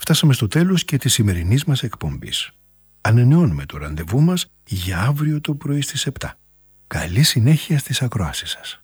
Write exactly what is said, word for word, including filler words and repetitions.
φτάσαμε στο τέλος και της σημερινής μας εκπομπής. Ανανεώνουμε το ραντεβού μας για αύριο το πρωί στις επτά. Καλή συνέχεια στις ακροάσεις σας.